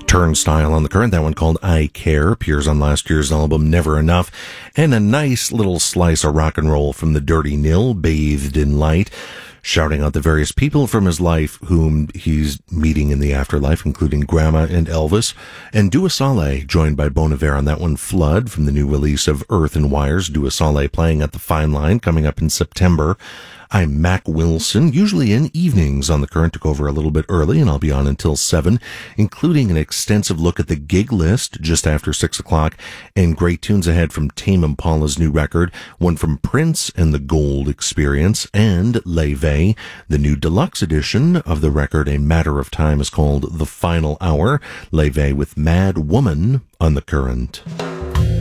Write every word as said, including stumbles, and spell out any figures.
Turnstile on the Current, that one called I Care, appears on last year's album Never Enough, and a nice little slice of rock and roll from the Dirty Nil, Bathed in Light, shouting out the various people from his life whom he's meeting in the afterlife, including Grandma and Elvis, and Dua Saleh, joined by Bon Iver on that one, Flood, from the new release of Earth and Wires, Dua Saleh playing at the Fine Line, coming up in September. I'm Mac Wilson, usually in evenings on the Current, took over a little bit early, and I'll be on until seven, including an extensive look at the gig list just after six o'clock, and great tunes ahead from Tame Impala's new record, one from Prince and the Gold Experience, and Leve. The new deluxe edition of the record, A Matter of Time, is called The Final Hour. Leve with Mad Woman on the Current.